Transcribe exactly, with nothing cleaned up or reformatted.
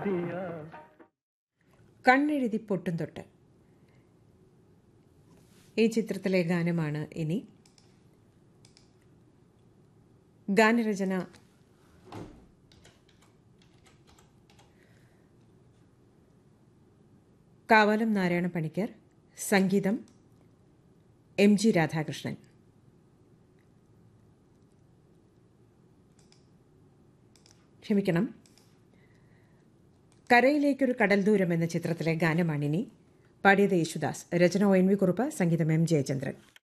കണ്ണെഴുതി പൊട്ടും തൊട്ട് ഈ ചിത്രത്തിലെ ഗാനമാണ് ഇനി. ഗാനരചന കാവാലം നാരായണ പണിക്കർ, സംഗീതം എം ജി രാധാകൃഷ്ണൻ. ക്ഷമിക്കണം, കരയിലേക്കൊരു കടൽ ദൂരം എന്ന ചിത്രത്തിലെ ഗാനമാണിനി. പാടിയത് യേശുദാസ്, രചന ഒ എൻ വി കുറുപ്പ്, സംഗീതം എം ജയചന്ദ്രൻ.